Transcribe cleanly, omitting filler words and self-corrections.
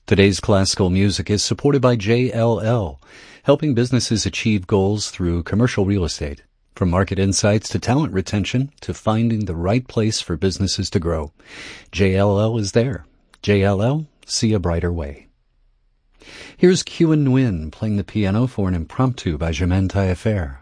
Today's classical music is supported by JLL, helping businesses achieve goals through commercial real estate. From market insights to talent retention to finding the right place for businesses to grow, JLL is there. JLL, see a brighter way. Here's Kyu and Nguyen playing the piano for an impromptu by Germaine Taillefer.